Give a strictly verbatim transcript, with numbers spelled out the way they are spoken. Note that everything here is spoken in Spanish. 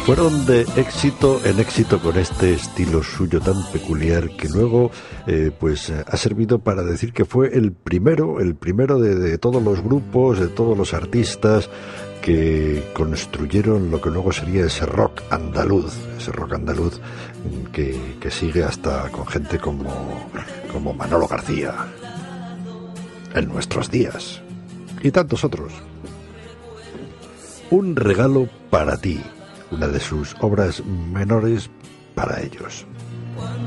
Fueron de éxito en éxito con este estilo suyo tan peculiar que luego eh, pues ha servido para decir que fue el primero, el primero de, de todos los grupos, de todos los artistas que construyeron lo que luego sería ese rock andaluz, ese rock andaluz que, que sigue hasta con gente como, como Manolo García en nuestros días y tantos otros. Un regalo para ti, una de sus obras menores para ellos.